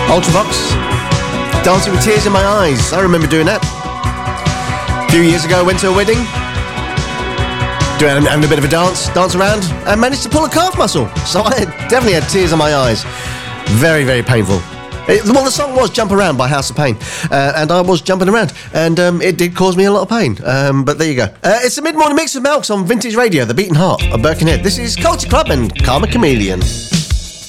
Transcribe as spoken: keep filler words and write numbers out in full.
Ultravox, Dancing with Tears in My Eyes. I remember doing that. A few years ago, I went to a wedding, doing having a bit of a dance, dance around, and managed to pull a calf muscle. So I definitely had tears in my eyes. Very, very painful. It, well, the song was Jump Around by House of Pain, uh, and I was jumping around, and um, it did cause me a lot of pain. Um, but there you go. Uh, it's the mid-morning mix with Malks on Vintage Radio, the beating heart of Birkenhead. This is Culture Club and Karma Chameleon.